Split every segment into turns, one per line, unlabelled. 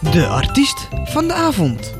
De artiest van de avond.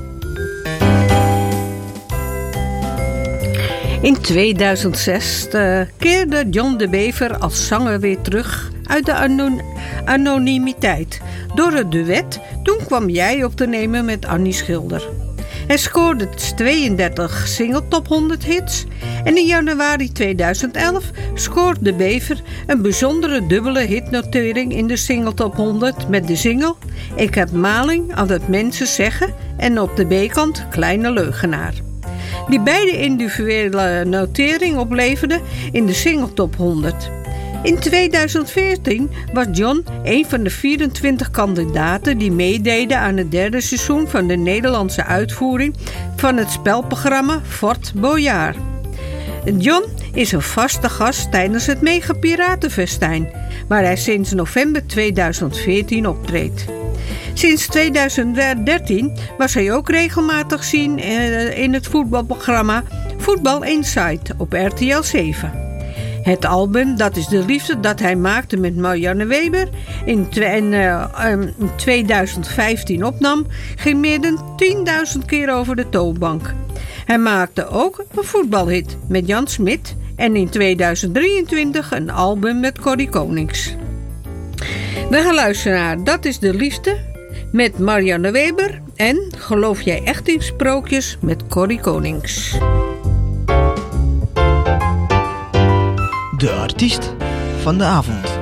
In 2006 keerde John de Bever als zanger weer terug uit de anonimiteit. Door het duet Toen kwam jij op te nemen met Annie Schilder. Hij scoorde 32 single top 100 hits en in januari 2011 scoorde de Bever een bijzondere dubbele hitnotering in de single top 100 met de single Ik heb maling aan het mensen zeggen en op de B-kant Kleine Leugenaar. Die beide individuele notering opleverden in de single top 100. In 2014 was John een van de 24 kandidaten die meededen aan het derde seizoen van de Nederlandse uitvoering van het spelprogramma Fort Boyard. John is een vaste gast tijdens het Mega Piratenfestijn, waar hij sinds november 2014 optreedt. Sinds 2013 was hij ook regelmatig zien in het voetbalprogramma Voetbal Insight op RTL 7. Het album Dat is de liefde dat hij maakte met Marianne Weber in 2015 opnam, ging meer dan 10.000 keer over de toonbank. Hij maakte ook een voetbalhit met Jan Smit en in 2023 een album met Corrie Konings. We gaan luisteren naar Dat is de liefde met Marianne Weber en Geloof jij echt in sprookjes met Corrie Konings.
De artiest van de avond.